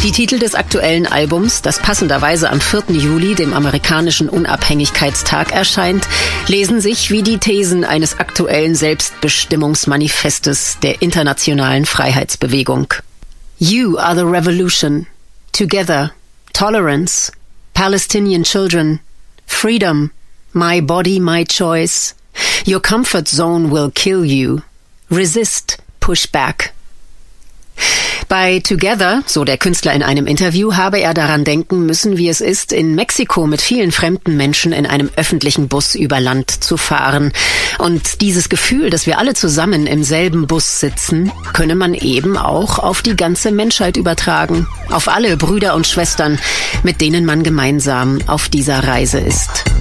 Die Titel des aktuellen Albums, das passenderweise am 4. Juli, dem amerikanischen Unabhängigkeitstag, erscheint, lesen sich wie die Thesen eines aktuellen Selbstbestimmungsmanifestes der internationalen Freiheitsbewegung. You are the revolution. Together. Tolerance. Palestinian children. Freedom. My body, my choice. Your comfort zone will kill you. Resist. Push back. Bei Together, so der Künstler in einem Interview, habe er daran denken müssen, wie es ist, in Mexiko mit vielen fremden Menschen in einem öffentlichen Bus über Land zu fahren. Und dieses Gefühl, dass wir alle zusammen im selben Bus sitzen, könne man eben auch auf die ganze Menschheit übertragen. Auf alle Brüder und Schwestern, mit denen man gemeinsam auf dieser Reise ist.